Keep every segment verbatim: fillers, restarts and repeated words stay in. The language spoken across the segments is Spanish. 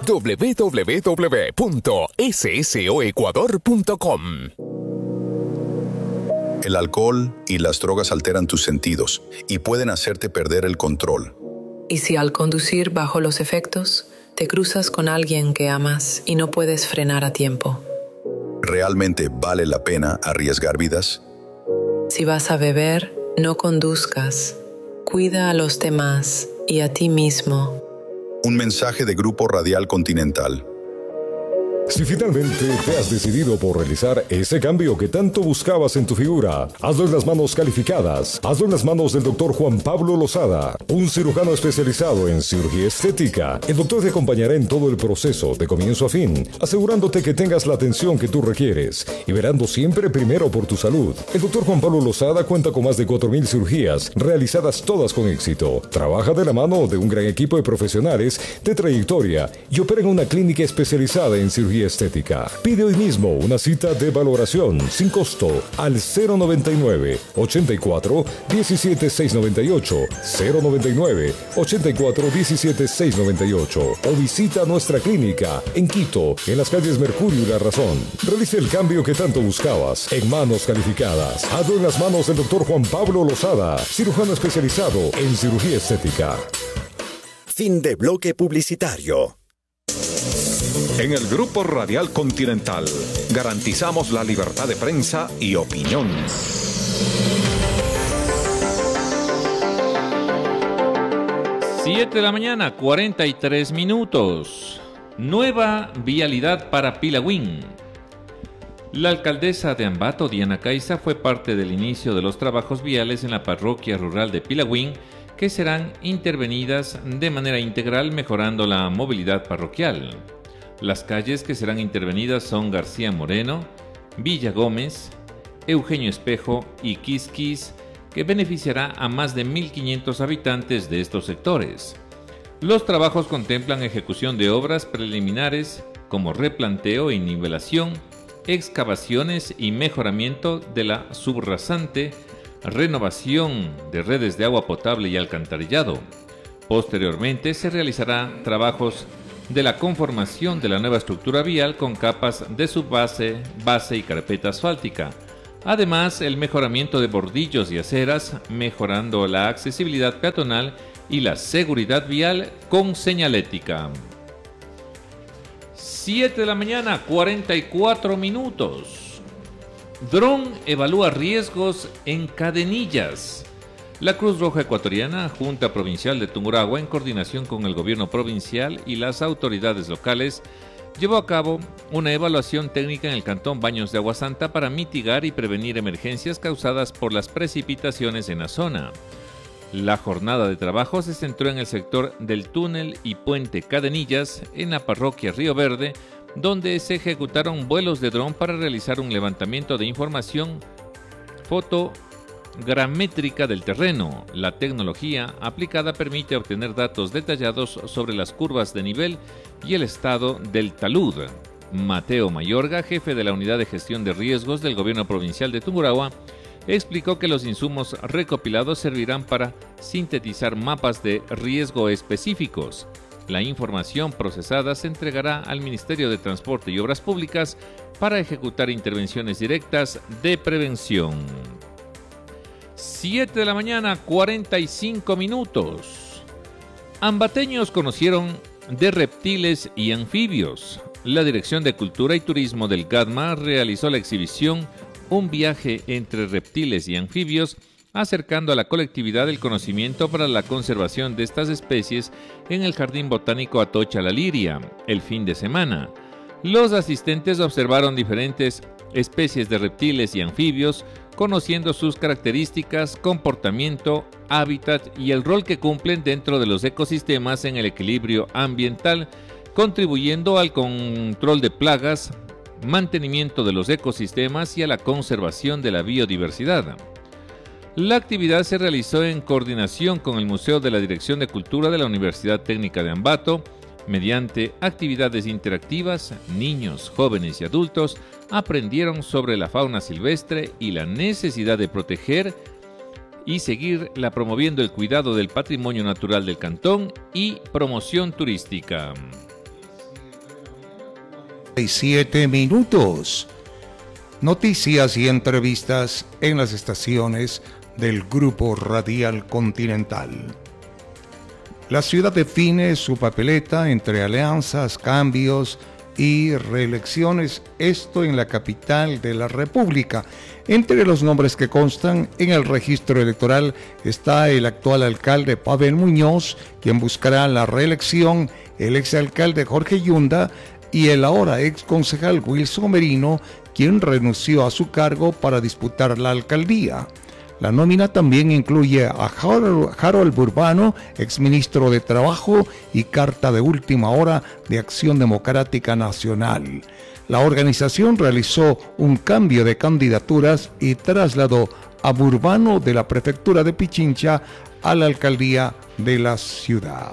doble u doble u doble u punto soecuador punto com. El alcohol y las drogas alteran tus sentidos y pueden hacerte perder el control. ¿Y si al conducir bajo los efectos, te cruzas con alguien que amas y no puedes frenar a tiempo? ¿Realmente vale la pena arriesgar vidas? Si vas a beber, no conduzcas. Cuida a los demás y a ti mismo. Un mensaje de Grupo Radial Continental. Si finalmente te has decidido por realizar ese cambio que tanto buscabas en tu figura, hazlo en las manos calificadas. Hazlo en las manos del doctor Juan Pablo Lozada, un cirujano especializado en cirugía estética. El doctor te acompañará en todo el proceso, de comienzo a fin, asegurándote que tengas la atención que tú requieres y verando siempre primero por tu salud. El doctor Juan Pablo Lozada cuenta con más de cuatro mil cirugías, realizadas todas con éxito. Trabaja de la mano de un gran equipo de profesionales de trayectoria y opera en una clínica especializada en cirugía estética. Pide hoy mismo una cita de valoración sin costo al cero noventa y nueve, ochenta y cuatro, diecisiete, seiscientos noventa y ocho, cero noventa y nueve, ochenta y cuatro, diecisiete, seiscientos noventa y ocho o visita nuestra clínica en Quito, en las calles Mercurio y La Razón. Realice el cambio que tanto buscabas en manos calificadas. Hazlo en las manos del doctor Juan Pablo Lozada, cirujano especializado en cirugía estética. Fin de bloque publicitario. En el Grupo Radial Continental garantizamos la libertad de prensa y opinión. siete de la mañana, cuarenta y tres minutos. Nueva vialidad para Pilagüín. La alcaldesa de Ambato, Diana Caiza, fue parte del inicio de los trabajos viales en la parroquia rural de Pilagüín, que serán intervenidas de manera integral, mejorando la movilidad parroquial. Las calles que serán intervenidas son García Moreno, Villa Gómez, Eugenio Espejo y Quisquis, que beneficiará a más de mil quinientos habitantes de estos sectores. Los trabajos contemplan ejecución de obras preliminares como replanteo y nivelación, excavaciones y mejoramiento de la subrasante, renovación de redes de agua potable y alcantarillado. Posteriormente se realizarán trabajos de la conformación de la nueva estructura vial con capas de subbase, base y carpeta asfáltica. Además, el mejoramiento de bordillos y aceras, mejorando la accesibilidad peatonal y la seguridad vial con señalética. siete de la mañana, cuarenta y cuatro minutos. Dron evalúa riesgos en Cadenillas. La Cruz Roja Ecuatoriana, Junta Provincial de Tungurahua, en coordinación con el gobierno provincial y las autoridades locales, llevó a cabo una evaluación técnica en el cantón Baños de Agua Santa para mitigar y prevenir emergencias causadas por las precipitaciones en la zona. La jornada de trabajo se centró en el sector del túnel y puente Cadenillas, en la parroquia Río Verde, donde se ejecutaron vuelos de dron para realizar un levantamiento de información foto gramétrica del terreno. La tecnología aplicada permite obtener datos detallados sobre las curvas de nivel y el estado del talud. Mateo Mayorga, jefe de la Unidad de Gestión de Riesgos del Gobierno Provincial de Tungurahua, explicó que los insumos recopilados servirán para sintetizar mapas de riesgo específicos. La información procesada se entregará al Ministerio de Transporte y Obras Públicas para ejecutar intervenciones directas de prevención. siete de la mañana, cuarenta y cinco minutos. Ambateños conocieron de reptiles y anfibios. La Dirección de Cultura y Turismo del GADMA realizó la exhibición Un viaje entre reptiles y anfibios, acercando a la colectividad el conocimiento para la conservación de estas especies en el Jardín Botánico Atocha La Liria, el fin de semana. Los asistentes observaron diferentes especies de reptiles y anfibios, conociendo sus características, comportamiento, hábitat y el rol que cumplen dentro de los ecosistemas en el equilibrio ambiental, contribuyendo al control de plagas, mantenimiento de los ecosistemas y a la conservación de la biodiversidad. La actividad se realizó en coordinación con el Museo de la Dirección de Cultura de la Universidad Técnica de Ambato. Mediante actividades interactivas, niños, jóvenes y adultos aprendieron sobre la fauna silvestre y la necesidad de proteger y seguirla, promoviendo el cuidado del patrimonio natural del cantón y promoción turística. siete minutos. Noticias y entrevistas en las estaciones del Grupo Radial Continental. La ciudad define su papeleta entre alianzas, cambios y reelecciones, esto en la capital de la República. Entre los nombres que constan en el registro electoral está el actual alcalde Pavel Muñoz, quien buscará la reelección, el exalcalde Jorge Yunda y el ahora ex concejal Wilson Merino, quien renunció a su cargo para disputar la alcaldía. La nómina también incluye a Harold, Harold Burbano, exministro de Trabajo y carta de última hora de Acción Democrática Nacional. La organización realizó un cambio de candidaturas y trasladó a Burbano de la prefectura de Pichincha a la alcaldía de la ciudad.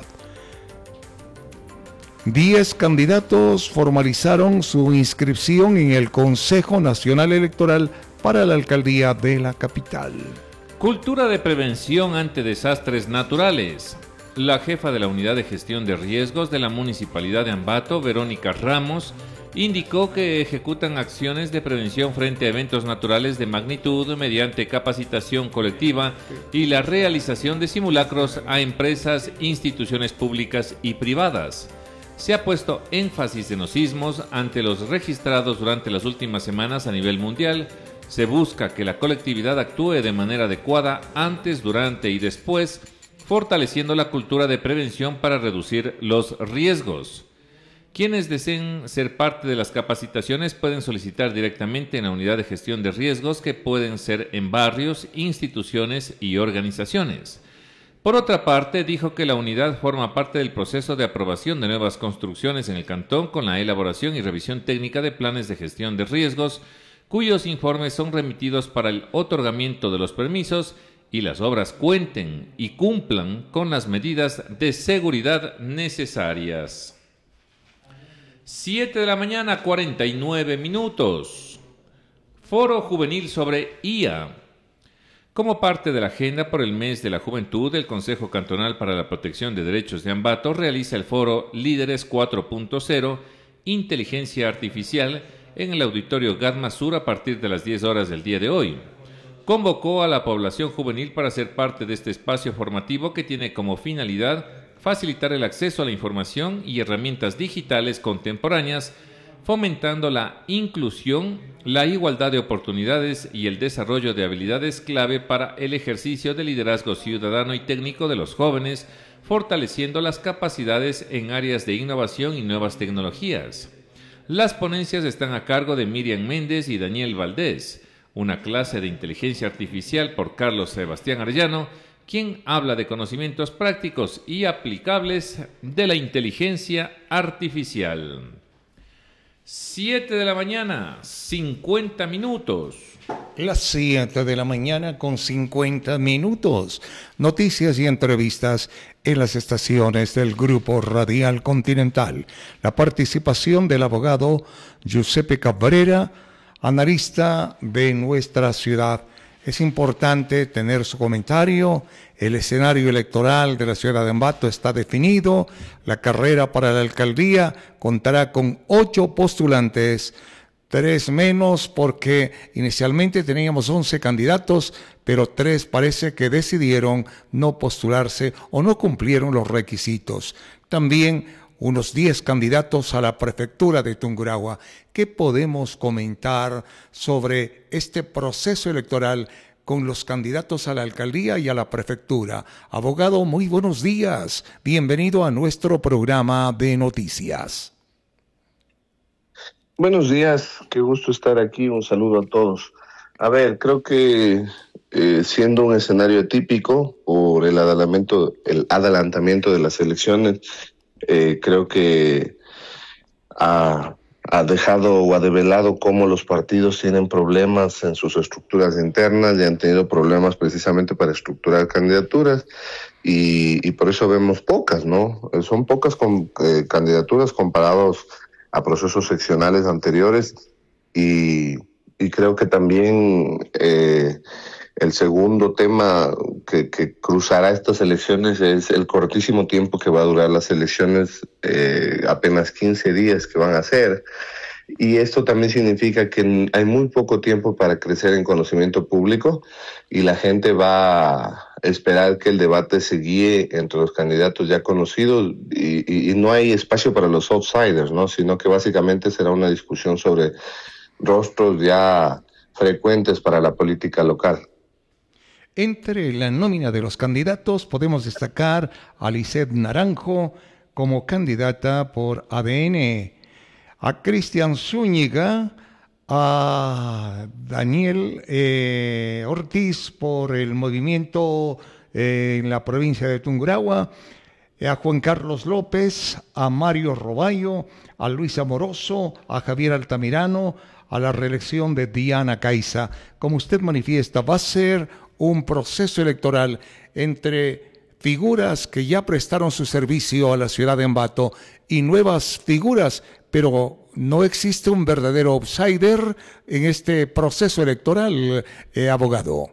Diez candidatos formalizaron su inscripción en el Consejo Nacional Electoral para la alcaldía de la capital. Cultura de prevención ante desastres naturales. La jefa de la Unidad de Gestión de Riesgos de la Municipalidad de Ambato, Verónica Ramos, indicó que ejecutan acciones de prevención frente a eventos naturales de magnitud mediante capacitación colectiva y la realización de simulacros a empresas, instituciones públicas y privadas. Se ha puesto énfasis en los sismos ante los registrados durante las últimas semanas a nivel mundial. Se busca que la colectividad actúe de manera adecuada antes, durante y después, fortaleciendo la cultura de prevención para reducir los riesgos. Quienes deseen ser parte de las capacitaciones pueden solicitar directamente en la unidad de gestión de riesgos, que pueden ser en barrios, instituciones y organizaciones. Por otra parte, dijo que la unidad forma parte del proceso de aprobación de nuevas construcciones en el cantón con la elaboración y revisión técnica de planes de gestión de riesgos, cuyos informes son remitidos para el otorgamiento de los permisos y las obras cuenten y cumplan con las medidas de seguridad necesarias. siete de la mañana, cuarenta y nueve minutos. Foro Juvenil sobre I A. Como parte de la agenda por el mes de la juventud, el Consejo Cantonal para la Protección de Derechos de Ambato realiza el foro Líderes cuatro punto cero, Inteligencia Artificial, en el Auditorio Gadma Sur a partir de las diez horas del día de hoy. Convocó a la población juvenil para ser parte de este espacio formativo que tiene como finalidad facilitar el acceso a la información y herramientas digitales contemporáneas, fomentando la inclusión, la igualdad de oportunidades y el desarrollo de habilidades clave para el ejercicio de liderazgo ciudadano y técnico de los jóvenes, fortaleciendo las capacidades en áreas de innovación y nuevas tecnologías. Las ponencias están a cargo de Miriam Méndez y Daniel Valdés, una clase de inteligencia artificial por Carlos Sebastián Arellano, quien habla de conocimientos prácticos y aplicables de la inteligencia artificial. siete de la mañana, cincuenta minutos. Las siete de la mañana con cincuenta minutos. Noticias y entrevistas en las estaciones del Grupo Radial Continental. La participación del abogado Giuseppe Cabrera, analista de nuestra ciudad. Es importante tener su comentario. El escenario electoral de la ciudad de Ambato está definido. La carrera para la alcaldía contará con ocho postulantes, tres menos porque inicialmente teníamos once candidatos, pero tres parece que decidieron no postularse o no cumplieron los requisitos. También unos diez candidatos a la prefectura de Tungurahua. ¿Qué podemos comentar sobre este proceso electoral con los candidatos a la alcaldía y a la prefectura? Abogado, muy buenos días. Bienvenido a nuestro programa de noticias. Buenos días, qué gusto estar aquí. Un saludo a todos. A ver, creo que eh, siendo un escenario atípico por el adelantamiento, el adelantamiento de las elecciones, eh, creo que ha, ha dejado o ha develado cómo los partidos tienen problemas en sus estructuras internas y han tenido problemas precisamente para estructurar candidaturas y, y por eso vemos pocas, ¿no? Son pocas con, eh, candidaturas comparados a procesos seccionales anteriores y, y creo que también eh, el segundo tema que, que cruzará estas elecciones es el cortísimo tiempo que va a durar las elecciones, eh, apenas quince días que van a ser. Y esto también significa que hay muy poco tiempo para crecer en conocimiento público y la gente va a esperar que el debate se guíe entre los candidatos ya conocidos y, y, y no hay espacio para los outsiders, ¿no? Sino que básicamente será una discusión sobre rostros ya frecuentes para la política local. Entre la nómina de los candidatos podemos destacar a Lizeth Naranjo como candidata por A D N, a Cristian Zúñiga, a Daniel eh, Ortiz por el movimiento eh, en la provincia de Tungurahua, a Juan Carlos López, a Mario Roballo, a Luis Amoroso, a Javier Altamirano, a la reelección de Diana Caiza. Como usted manifiesta, va a ser un proceso electoral entre figuras que ya prestaron su servicio a la ciudad de Ambato y nuevas figuras, pero no existe un verdadero outsider en este proceso electoral, eh, abogado.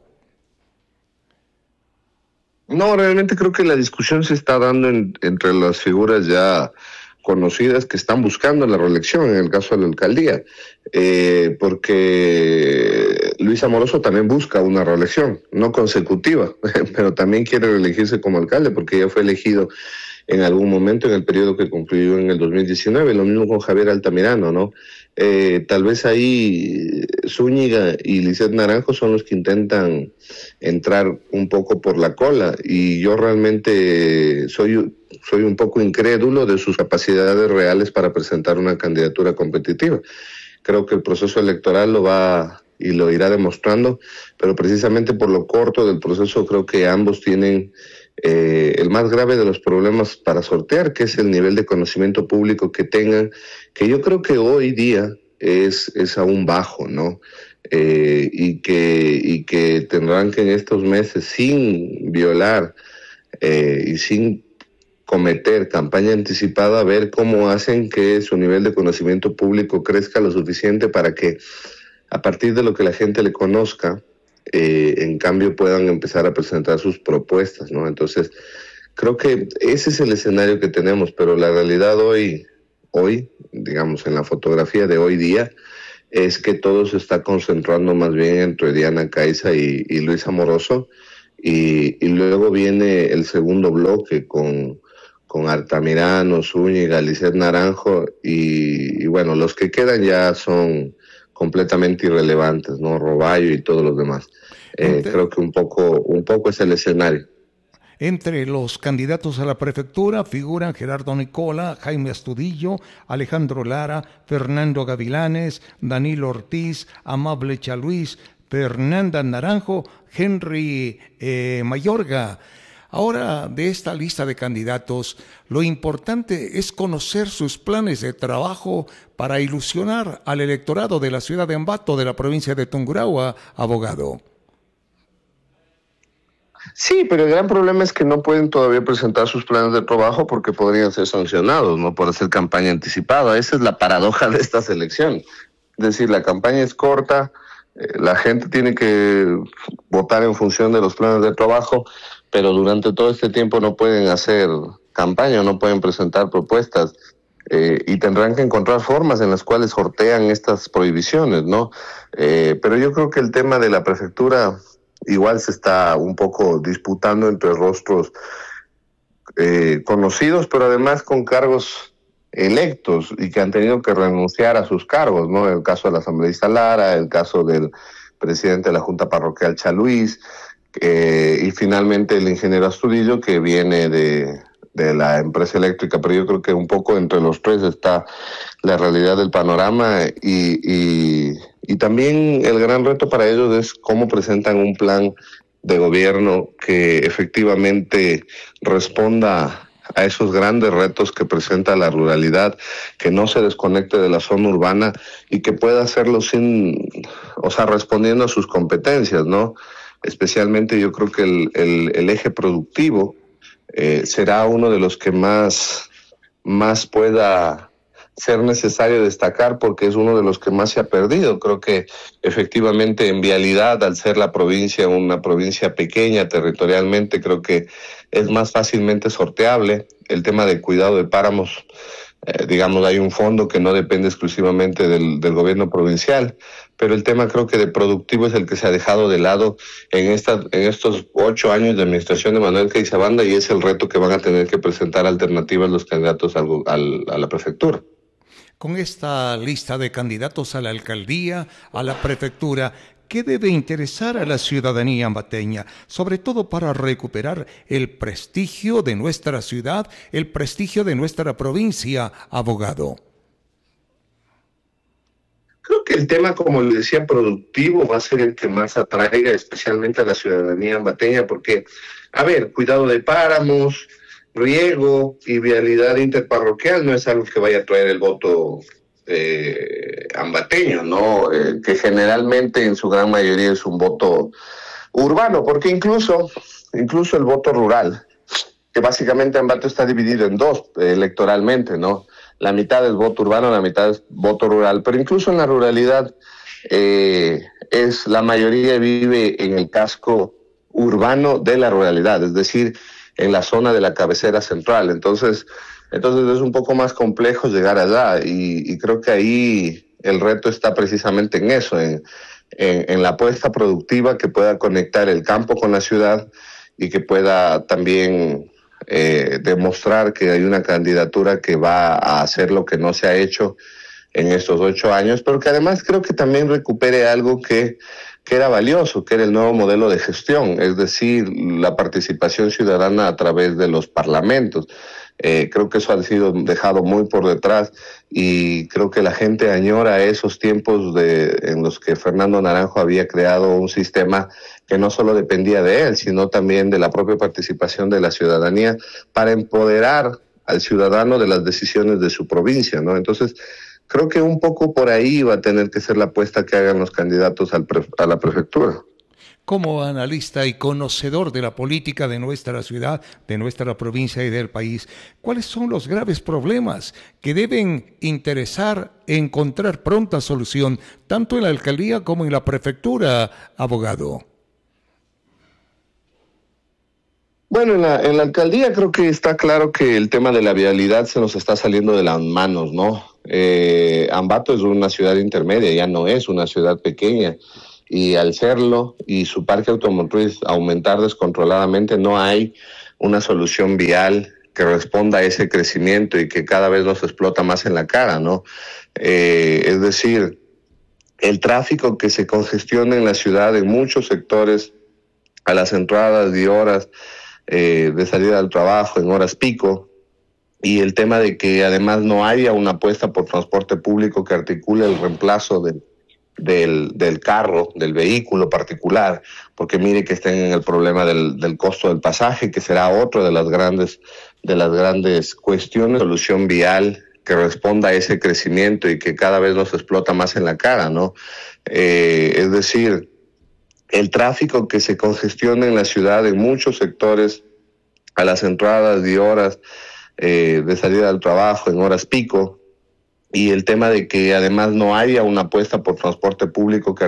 No, realmente creo que la discusión se está dando en, entre las figuras ya conocidas que están buscando la reelección, en el caso de la alcaldía, eh, porque Luis Amoroso también busca una reelección, no consecutiva, pero también quiere reelegirse como alcalde porque ya fue elegido en algún momento en el periodo que concluyó en el dos mil diecinueve, lo mismo con Javier Altamirano, ¿no? Eh, tal vez ahí Zúñiga y Lizeth Naranjo son los que intentan entrar un poco por la cola y yo realmente soy, soy un poco incrédulo de sus capacidades reales para presentar una candidatura competitiva. Creo que el proceso electoral lo va y lo irá demostrando, pero precisamente por lo corto del proceso creo que ambos tienen Eh, el más grave de los problemas para sortear, que es el nivel de conocimiento público que tengan, que yo creo que hoy día es, es aún bajo, ¿no? Eh, y, que, y que tendrán que en estos meses, sin violar eh, y sin cometer campaña anticipada, ver cómo hacen que su nivel de conocimiento público crezca lo suficiente para que a partir de lo que la gente le conozca, Eh, en cambio puedan empezar a presentar sus propuestas, ¿no? Entonces, creo que ese es el escenario que tenemos, pero la realidad hoy, hoy, digamos, en la fotografía de hoy día, es que todo se está concentrando más bien entre Diana Caiza y, y Luis Amoroso, y, y luego viene el segundo bloque con, con Altamirano, Zúñiga, Lizeth Naranjo, y, y bueno, los que quedan ya son completamente irrelevantes, ¿no? Roballo y todos los demás. Eh, Entre... Creo que un poco, un poco es el escenario. Entre los candidatos a la prefectura figuran Gerardo Nicola, Jaime Astudillo, Alejandro Lara, Fernando Gavilanes, Danilo Ortiz, Amable Chaluis, Fernanda Naranjo, Henry eh, Mayorga. Ahora, de esta lista de candidatos, lo importante es conocer sus planes de trabajo para ilusionar al electorado de la ciudad de Ambato, de la provincia de Tungurahua, abogado. Sí, pero el gran problema es que no pueden todavía presentar sus planes de trabajo porque podrían ser sancionados, ¿no? Por hacer campaña anticipada. Esa es la paradoja de esta selección. Es decir, la campaña es corta, eh, la gente tiene que votar en función de los planes de trabajo, pero durante todo este tiempo no pueden hacer campaña, no pueden presentar propuestas eh, y tendrán que encontrar formas en las cuales sortean estas prohibiciones, ¿no? Eh, pero yo creo que el tema de la prefectura igual se está un poco disputando entre rostros eh, conocidos, pero además con cargos electos y que han tenido que renunciar a sus cargos, ¿no? El caso del asambleísta Lara, el caso del presidente de la Junta Parroquial Chaluis, eh, y finalmente el ingeniero Astudillo, que viene de, de la empresa eléctrica, pero yo creo que un poco entre los tres está la realidad del panorama y, y, y también el gran reto para ellos es cómo presentan un plan de gobierno que efectivamente responda a esos grandes retos que presenta la ruralidad, que no se desconecte de la zona urbana y que pueda hacerlo sin, o sea, respondiendo a sus competencias, ¿no? Especialmente yo creo que el, el, el eje productivo eh, será uno de los que más, más pueda ser necesario destacar porque es uno de los que más se ha perdido. Creo que efectivamente en vialidad, al ser la provincia una provincia pequeña territorialmente, creo que es más fácilmente sorteable. El tema del cuidado de páramos eh, digamos, hay un fondo que no depende exclusivamente del, del gobierno provincial, pero el tema creo que de productivo es el que se ha dejado de lado en, esta, en estos ocho años de administración de Manuel Queizabanda, y es el reto que van a tener que presentar alternativas los candidatos al, al, a la prefectura. Con esta lista de candidatos a la alcaldía, a la prefectura, ¿qué debe interesar a la ciudadanía ambateña? Sobre todo para recuperar el prestigio de nuestra ciudad, el prestigio de nuestra provincia, abogado. Creo que el tema, como le decía, productivo va a ser el que más atraiga especialmente a la ciudadanía ambateña, porque, a ver, cuidado de páramos, riego y vialidad interparroquial no es algo que vaya a traer el voto eh, ambateño, ¿no? Eh, que generalmente en su gran mayoría es un voto urbano, porque incluso, incluso el voto rural, que básicamente Ambato está dividido en dos eh, electoralmente, ¿no? La mitad es voto urbano, la mitad es voto rural, pero incluso en la ruralidad eh, es la mayoría vive en el casco urbano de la ruralidad, es decir, en la zona de la cabecera central. Entonces, entonces es un poco más complejo llegar allá, y, y creo que ahí el reto está precisamente en eso, en, en, en la apuesta productiva que pueda conectar el campo con la ciudad y que pueda también eh, demostrar que hay una candidatura que va a hacer lo que no se ha hecho en estos ocho años, pero que además creo que también recupere algo que que era valioso, que era el nuevo modelo de gestión, es decir, la participación ciudadana a través de los parlamentos. Eh, creo que eso ha sido dejado muy por detrás, y creo que la gente añora esos tiempos de, en los que Fernando Naranjo había creado un sistema que no solo dependía de él, sino también de la propia participación de la ciudadanía para empoderar al ciudadano de las decisiones de su provincia, ¿no? Entonces, creo que un poco por ahí va a tener que ser la apuesta que hagan los candidatos al pre, a la prefectura. Como analista y conocedor de la política de nuestra ciudad, de nuestra provincia y del país, ¿cuáles son los graves problemas que deben interesar encontrar pronta solución, tanto en la alcaldía como en la prefectura, abogado? Bueno, en la, en la alcaldía creo que está claro que el tema de la vialidad se nos está saliendo de las manos, ¿no? Eh, Ambato es una ciudad intermedia, ya no es una ciudad pequeña, y al serlo y su parque automotriz aumentar descontroladamente, no hay una solución vial que responda a ese crecimiento y que cada vez nos explota más en la cara, ¿no? Eh, es decir, el tráfico que se congestiona en la ciudad en muchos sectores a las entradas y horas eh, de salida al trabajo, en horas pico, y el tema de que además no haya una apuesta por transporte público que articule el reemplazo de, del, del carro, del vehículo particular, porque mire que estén en el problema del, del costo del pasaje, que será otro de las grandes, de las grandes cuestiones, solución vial que responda a ese crecimiento y que cada vez nos explota más en la cara, ¿no? Eh, es decir, el tráfico que se congestiona en la ciudad en muchos sectores a las entradas y horas eh, de salida al trabajo, en horas pico, y el tema de que además no haya una apuesta por transporte público que